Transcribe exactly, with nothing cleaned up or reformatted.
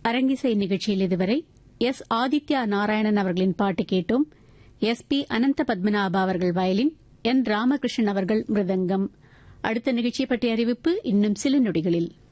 அரங்கிசை நிகழ்ச்சியில் இதுவரை எஸ் ஆதித்யா நாராயணன் அவர்களின் பாட்டு கேட்டோம். எஸ் பி அனந்த பத்மநாபா அவர்கள் வயலின், என் ராமகிருஷ்ணன் அவர்கள் மிருதங்கம். அடுத்த நிகழ்ச்சியை பற்றிய அறிவிப்பு இன்னும் சில நொடிகளில்.